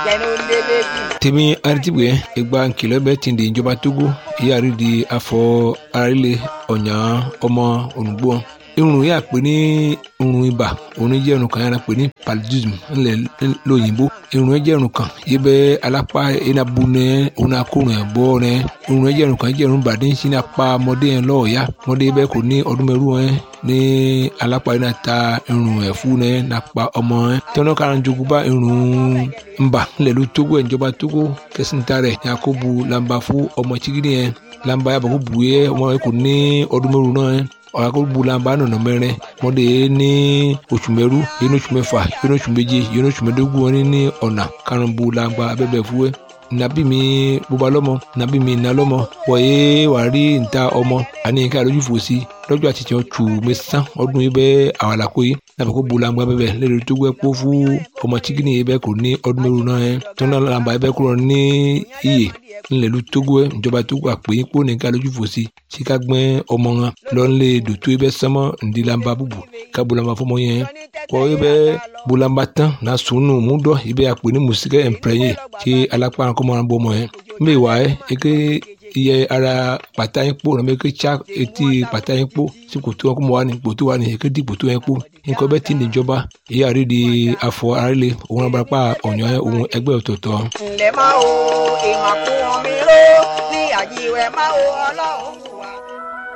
tèmi aritibwe egba nkìlọ bẹ tìǹde ìjọba Togo ìyàrí di afọ arílẹ ọ̀nyà ọmọ ònùgbò irun yà pé ní irun ibà òun jẹ́ irun kan yàrá pé ní paludism ńlẹ̀ lóyìnbó irun jẹ́ irun kan yìí bẹ́ alápá enabu nẹ òun akórun ẹ̀ bọ́ nẹ irun jẹ́ irun kan jẹ́ irun bàdé ń sin apá ọmọdé yẹn lọ́ọ̀yà ọmọdé bẹ́ẹ̀ kò ní ọdún mẹ́rù ẹ̀ ní alápá yìí náà ta irun ẹ̀ fún ẹ̀ nàpa ọmọ ẹ̀ tọ́nà kan jogun bá irun ńbà ńlẹ̀ ló Togo ẹ̀ ìjọba Togo kẹsìntà rẹ̀ yakubu lamba fún ọmọ chigidi yẹn lamba yàbọ̀ kó bu yẹ ọmọ yẹn kò ní ọdún mẹ́rù náà ẹ̀ ọ̀rọ̀ bulamba nọ̀nà mẹ́rin mọ́dé ní oṣù mẹ́rú yẹn ní oṣù mẹ́fà yẹn ní oṣù méje yẹn ní oṣù mẹ́dógún wọn ní ọ̀nà karùn-ún bulamba abẹ́bẹ̀ fúwẹ́ nabi mi bóba lọ́mọ nabi mi iná lọ́mọ wọ̀nyé wà rí níta ọmọ àní ká lójú fò sí lọ́jọ́ àti tiẹ̀ tù mí sán ọdún yìí bẹ́ẹ̀ àwọn àlàkó yìí nàbẹ̀ kó bulamba bẹ́ẹ̀ lẹ́rìí tó gbẹ́ kó fún ọmọ chikini yìí bẹ́ẹ̀ kò ní ọdún mẹ́rù náà yẹn tọ́nà làǹbà yìí bẹ́ẹ̀ kúrò ní iyè ńlẹ̀lú Togo ẹ̀ ìjọba Togo àpè yín kó nìkan lójú fò sí tí ká gbẹ́ ọmọ wọn lọ́nlé dòtó ibẹ̀ sánmọ́ ńdílamba búbu ká bulamba fọmọ yẹn kọ́ ibẹ̀ bulamba tán na sùnù múdọ̀ ibẹ̀ àpè ní mùsíkẹ́ ẹ̀ǹpẹ̀rẹ̀yìn tí alápá kọ́mọ́ náà bọ́ ọmọ yẹn mbẹ́ wà ẹ́ eke iye ara pàtà yín kpó nàbẹ́ eke tsa etí pàtà yín kpó sí kòtò wọn kó mọ wà ní kòtò wà ní eke di kòtò yẹn kpó nǹkan bẹ́ẹ̀ ti ní ìjọba èyí àrídìí afọ arílẹ̀ òun abarapá ọ̀nyọ́ òun ẹgbẹ́ ọ̀tọ̀ọ̀tọ̀. ǹlẹ́ máa wo ìmàkùn mi ró ní àjíwẹ̀ máa wo ọlọ́run.